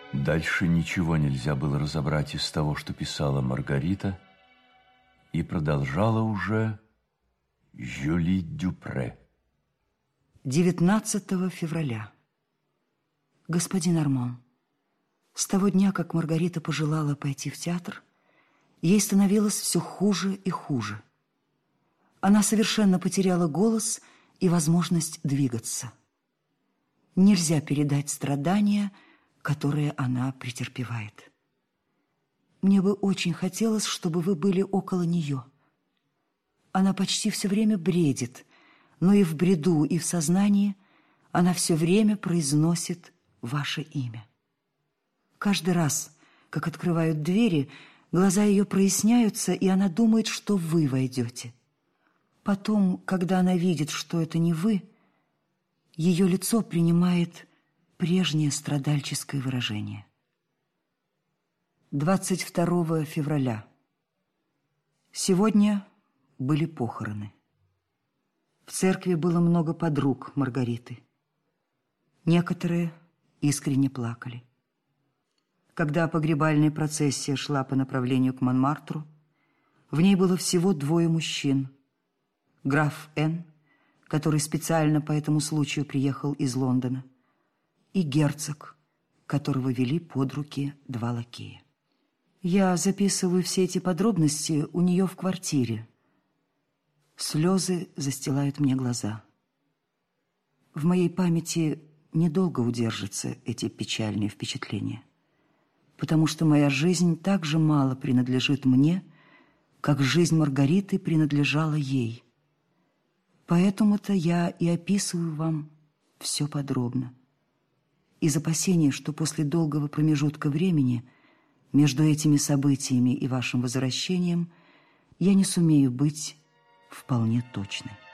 Дальше ничего нельзя было разобрать из того, что писала Маргарита, и продолжала уже Жюли Дюпре. 19 февраля. Господин Арман, с того дня, как Маргарита пожелала пойти в театр, ей становилось все хуже и хуже. Она совершенно потеряла голос и возможность двигаться. Нельзя передать страдания, которые она претерпевает. Мне бы очень хотелось, чтобы вы были около нее. Она почти все время бредит, но и в бреду, и в сознании она все время произносит ваше имя. Каждый раз, как открывают двери, глаза ее проясняются, и она думает, что вы войдете. Потом, когда она видит, что это не вы, ее лицо принимает прежнее страдальческое выражение. 22 февраля. Сегодня были похороны. В церкви было много подруг Маргариты. Некоторые искренне плакали. Когда погребальная процессия шла по направлению к Монмартру, в ней было всего 2 мужчин. Граф Н., который специально по этому случаю приехал из Лондона, и герцог, которого вели под руки 2 лакея. Я записываю все эти подробности у нее в квартире. Слезы застилают мне глаза. В моей памяти недолго удержатся эти печальные впечатления, потому что моя жизнь так же мало принадлежит мне, как жизнь Маргариты принадлежала ей. Поэтому-то я и описываю вам все подробно. Из опасения, что после долгого промежутка времени между этими событиями и вашим возвращением я не сумею быть вполне точной.